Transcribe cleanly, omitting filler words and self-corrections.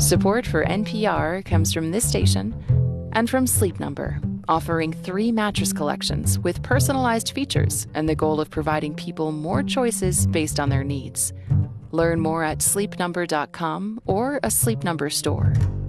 Support for NPR comes from this station and from Sleep Number, offering 3 mattress collections with personalized features and the goal of providing people more choices based on their needs. Learn more at sleepnumber.com or a Sleep Number store.